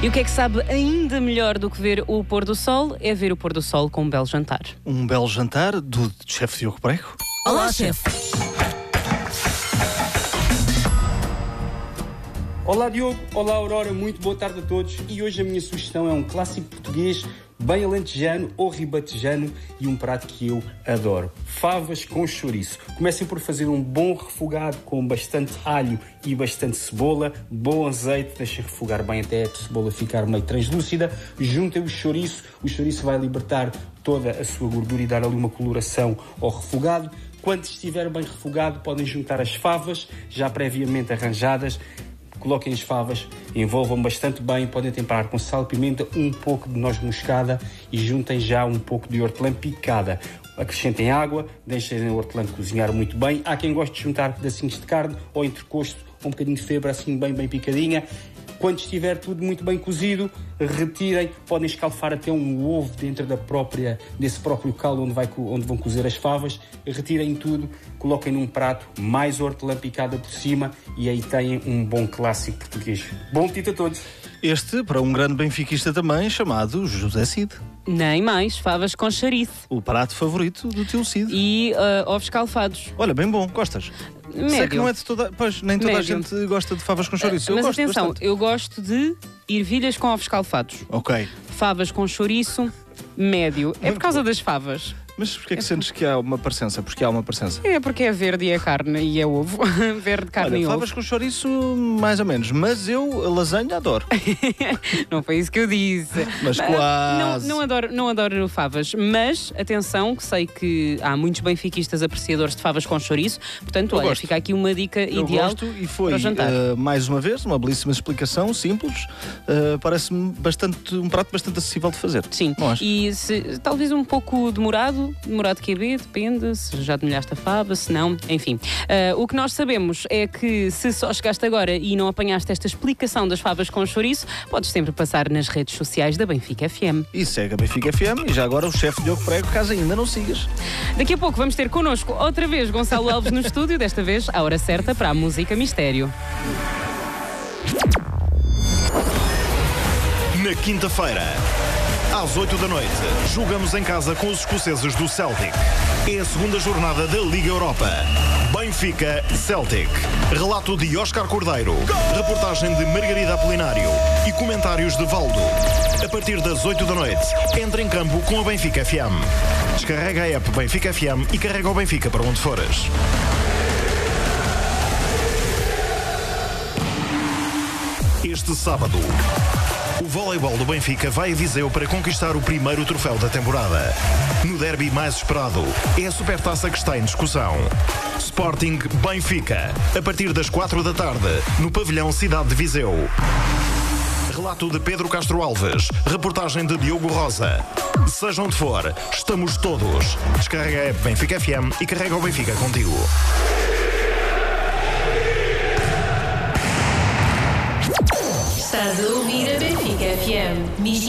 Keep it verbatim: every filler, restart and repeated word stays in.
E o que é que sabe ainda melhor do que ver o pôr do sol? É ver o pôr do sol com um belo jantar. Um belo jantar do chefe Diogo Prego. Olá, chefe! Olá Diogo, olá Aurora, muito boa tarde a todos. E hoje a minha sugestão é um clássico português bem alentejano ou ribatejano e um prato que eu adoro: favas com chouriço. Comecem por fazer um bom refogado com bastante alho e bastante cebola, bom azeite, deixem refogar bem até a cebola ficar meio translúcida. Juntem o chouriço, o chouriço vai libertar toda a sua gordura e dar ali uma coloração ao refogado. Quando estiver bem refogado, podem juntar as favas já previamente arranjadas. Coloquem as favas, envolvam bastante bem, podem temperar com sal, pimenta, um pouco de noz moscada e juntem já um pouco de hortelã picada. Acrescentem água, deixem o hortelã cozinhar muito bem. Há quem goste de juntar pedacinhos de carne ou entrecosto, um bocadinho de febra assim bem, bem picadinha. Quando estiver tudo muito bem cozido, retirem, podem escalfar até um ovo dentro da própria, desse próprio caldo onde, vai, onde vão cozer as favas. Retirem tudo, coloquem num prato, mais hortelã picada por cima e aí têm um bom clássico português. Bom apetite a todos! Este para um grande benfiquista também, chamado José Cid. Nem mais, favas com chouriço. O prato favorito do teu Cid. E uh, ovos calfados. Olha, bem bom, gostas? Médio. Sei que não é de toda... Pois, nem toda Médio. a gente gosta de favas com chouriço. Eu Mas gosto atenção, bastante. eu gosto de ervilhas com ovos calfados. Ok. Favas com chouriço, médio. É por causa das favas. Mas porquê é que sentes que há uma parecença? Porque há uma parecença. É porque é verde e é carne e é ovo. Verde, carne Olha, e favas ovo. com chouriço, mais ou menos. Mas eu, a lasanha, adoro. Não foi isso que eu disse. Mas Ah, quase. Não, não, adoro, não adoro favas. Mas, atenção, que sei que há muitos benfiquistas apreciadores de favas com chouriço. Portanto, Eu olha, gosto. fica aqui uma dica Eu ideal gosto e foi, para o jantar. uh, mais uma vez, uma belíssima explicação, simples. Uh, Parece-me bastante, um prato bastante acessível de fazer. Sim, Não achas? e se, talvez um pouco demorado, demorado que é bem, depende, se já demolhaste a fava, se não, enfim. Uh, o que nós sabemos é que se só chegaste agora e não apanhaste esta explicação das favas com chouriço, podes sempre passar nas redes sociais da Benfica F M. E segue a Benfica F M e já agora o chefe Diogo Prego, caso ainda não sigas. Daqui a pouco vamos ter connosco outra vez Gonçalo Alves no estúdio, desta vez à hora certa para a música Mistério. Na quinta-feira, às oito da noite, jogamos em casa com os escoceses do Celtic. É a segunda jornada da Liga Europa. Benfica-Celtic. Relato de Óscar Cordeiro, reportagem de Margarida Apolinário e comentários de Valdo. A partir das oito da noite, entra em campo com a Benfica F M. Descarrega a app Benfica F M e carrega o Benfica para onde fores. Este sábado, o voleibol do Benfica vai a Viseu para conquistar o primeiro troféu da temporada. No derby mais esperado, é a Supertaça que está em discussão. Sporting Benfica, a partir das quatro da tarde, no pavilhão Cidade de Viseu. Relato de Pedro Castro Alves, reportagem de Diogo Rosa. Seja onde for, estamos todos. Descarrega a app Benfica F M e carrega o Benfica contigo. Estás a ouvir a Benfica F M.